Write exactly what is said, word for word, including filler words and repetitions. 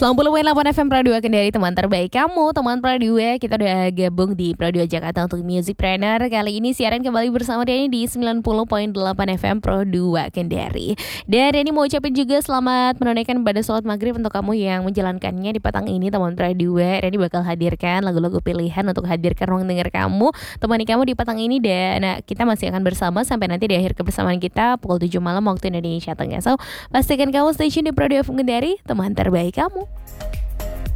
sembilan puluh koma delapan F M Pro dua Kendari, teman terbaik kamu, teman Pro dua. Kita udah gabung di Pro dua Jakarta untuk Music Planner. Kali ini siaran kembali bersama Dani di sembilan puluh koma delapan F M Pro dua Kendari. Dan Dani mau ucapin juga selamat menunaikan ibadah sholat maghrib untuk kamu yang menjalankannya di petang ini, teman Pro dua. Dani bakal hadirkan lagu-lagu pilihan untuk hadirkan ruang dengar kamu, temani kamu di petang ini. Dan nah, kita masih akan bersama sampai nanti di akhir kebersamaan kita pukul tujuh malam waktu Indonesia Tengah. So, pastikan kamu stay tune di Pro dua F M Kendari, teman terbaik kamu.